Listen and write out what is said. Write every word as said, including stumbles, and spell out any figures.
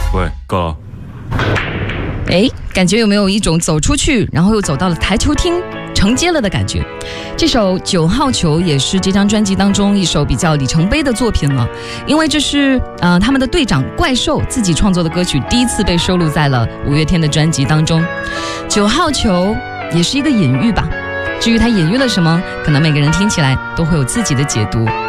喂，够了。 哎，感觉有没有一种走出去，然后又走到了台球厅承接了的感觉？这首九号球也是这张专辑当中一首比较里程碑的作品了，因为这是呃他们的队长怪兽自己创作的歌曲，第一次被收录在了五月天的专辑当中。九号球也是一个隐喻吧，至于它隐喻了什么，可能每个人听起来都会有自己的解读。